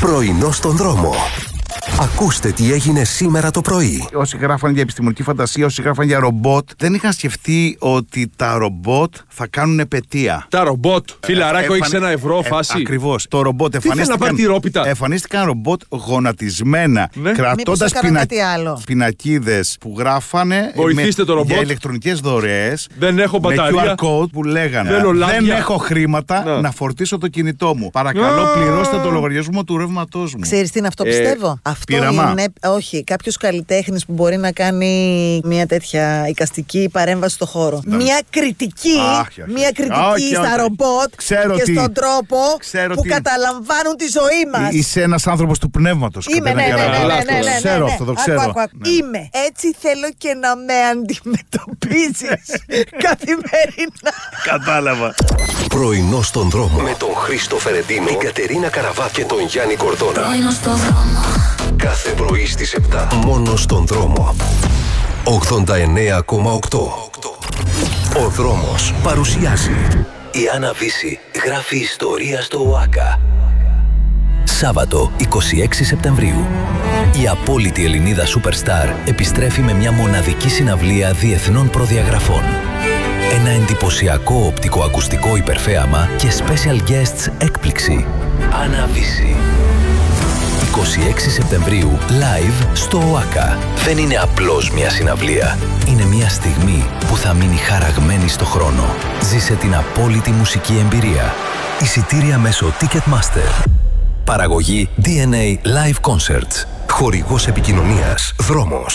Πρωινό στον δρόμο. Ακούστε τι έγινε σήμερα το πρωί. Όσοι γράφαν για επιστημονική φαντασία, όσοι γράφαν για ρομπότ, δεν είχαν σκεφτεί ότι τα ρομπότ θα κάνουν επετεία. Τα ρομπότ, φιλαράκο, έχει €1 φάση. Ακριβώς. Το ρομπότ εμφανίστηκαν ρομπότ γονατισμένα, Ναι. κρατώντας πινακίδες που γράφανε βοηθήστε το ρομπότ για ηλεκτρονικές δωρεές. Δεν έχω μπαταρία. Με QR code που λέγανε δεν έχω χρήματα να φορτίσω το κινητό μου. Παρακαλώ, πληρώστε το λογαριασμό του ρεύματός μου. Ξέρεις τι είναι αυτό, πιστεύω? Αυτό πείραμα. είναι, όχι, κάποιος καλλιτέχνης που μπορεί να κάνει μια τέτοια εικαστική παρέμβαση στο χώρο. Μια κριτική, στα ρομπότ και στον τρόπο που καταλαμβάνουν τη ζωή μας. Είσαι ένας άνθρωπος του πνεύματος. Είμαι, ναι. Ξέρω αυτό, το ξέρω. Είμαι. Έτσι θέλω και να με αντιμετωπίζεις καθημερινά. Κατάλαβα. Πρωινό στον δρόμο. Με τον Χρήστο Φερεντίνο, την Κατερίνα Καραβάκη και τον Γιάννη Κορδόνα. Κάθε πρωί στις 7. Μόνο στον δρόμο. 89,8. Ο δρόμος παρουσιάζει. Η Άννα Βύση γράφει ιστορία στο ΟΑΚΑ. Σάββατο 26 Σεπτεμβρίου. Η απόλυτη Ελληνίδα Superstar επιστρέφει με μια μοναδική συναυλία διεθνών προδιαγραφών. Ένα εντυπωσιακό οπτικοακουστικό υπερθέαμα και special guests έκπληξη. Άννα Βύση. 26 Σεπτεμβρίου, live στο ΟΑΚΑ. Δεν είναι απλώς μια συναυλία. Είναι μια στιγμή που θα μείνει χαραγμένη στο χρόνο. Ζήσε την απόλυτη μουσική εμπειρία. Εισιτήρια μέσω Ticketmaster. Παραγωγή DNA Live Concerts. Χορηγός επικοινωνίας Δρόμος.